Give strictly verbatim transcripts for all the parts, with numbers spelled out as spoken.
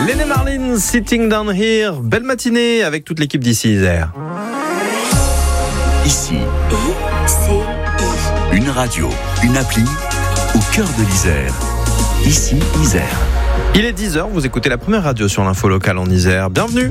Lenny Marlin, Sitting Down Here. Belle matinée avec toute l'équipe d'ici Isère. Ici, I C I. une radio, une appli au cœur de l'Isère. Ici, Isère. Il est dix heures, vous écoutez la première radio sur l'info locale en Isère. Bienvenue.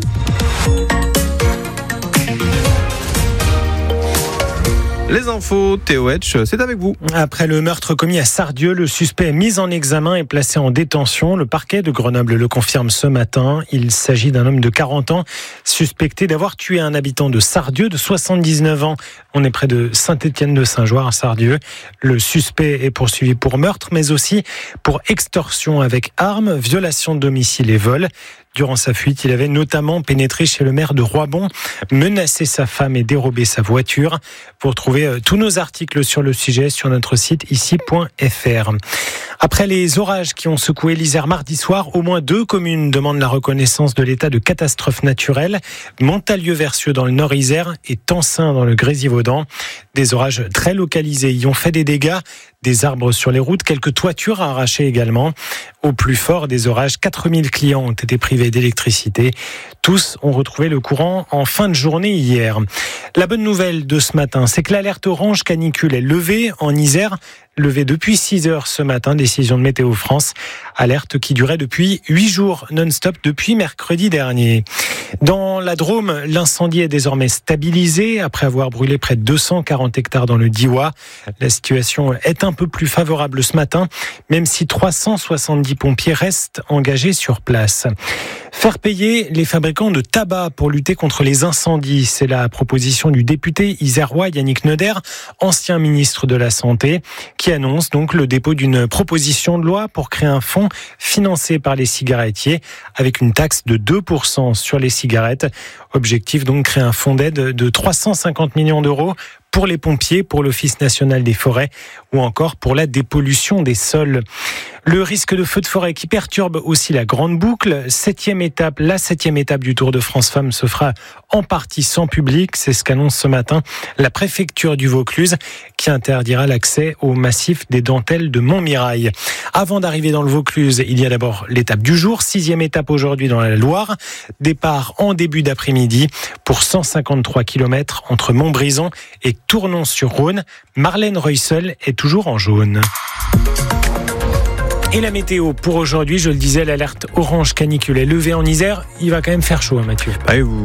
Les infos, Théo Etch, c'est avec vous. Après le meurtre commis à Sardieu, le suspect est mis en examen et placé en détention. Le parquet de Grenoble le confirme ce matin. Il s'agit d'un homme de quarante ans, suspecté d'avoir tué un habitant de Sardieu de soixante-dix-neuf ans. On est près de Saint-Étienne-de-Saint-Joire à Sardieu. Le suspect est poursuivi pour meurtre, mais aussi pour extorsion avec arme, violation de domicile et vol. Durant sa fuite, il avait notamment pénétré chez le maire de Roibon, menacé sa femme et dérobé sa voiture. Vous retrouvez tous nos articles sur le sujet sur notre site ici point f r. Après les orages qui ont secoué l'Isère mardi soir, au moins deux communes demandent la reconnaissance de l'état de catastrophe naturelle. Montalieu-Versieux dans le Nord Isère et Tencin dans le Grésivaudan. Des orages très localisés y ont fait des dégâts. Des arbres sur les routes, quelques toitures arrachées également. Au plus fort des orages, quatre mille clients ont été privés d'électricité. Tous ont retrouvé le courant en fin de journée hier. La bonne nouvelle de ce matin, c'est que l'alerte orange canicule est levée en Isère. Levée depuis six heures ce matin, décision de Météo France. Alerte qui durait depuis huit jours non-stop depuis mercredi dernier. Dans la Drôme, l'incendie est désormais stabilisé après avoir brûlé près de deux cent quarante hectares dans le Diois. La situation est un peu plus favorable ce matin, même si trois cent soixante-dix pompiers restent engagés sur place. Faire payer les fabricants de tabac pour lutter contre les incendies, c'est la proposition du député isérois Yannick Neuder, ancien ministre de la Santé, qui annonce donc le dépôt d'une proposition de loi pour créer un fonds financé par les cigarettiers avec une taxe de deux pour cent sur les cigarettes. Objectif donc créer un fonds d'aide de trois cent cinquante millions d'euros pour les pompiers, pour l'Office national des forêts ou encore pour la dépollution des sols. Le risque de feu de forêt qui perturbe aussi la grande boucle. Septième étape, la septième étape du Tour de France Femmes se fera en partie sans public. C'est ce qu'annonce ce matin la préfecture du Vaucluse qui interdira l'accès au massif des Dentelles de Montmirail. Avant d'arriver dans le Vaucluse, il y a d'abord l'étape du jour. Sixième étape aujourd'hui dans la Loire. Départ en début d'après-midi pour cent cinquante-trois kilomètres entre Montbrison et Tournon-sur-Rhône. Marlène Reussel est toujours en jaune. Et la météo pour aujourd'hui, je le disais, l'alerte orange canicule est levée en Isère. Il va quand même faire chaud, hein, Mathieu. Ah, vous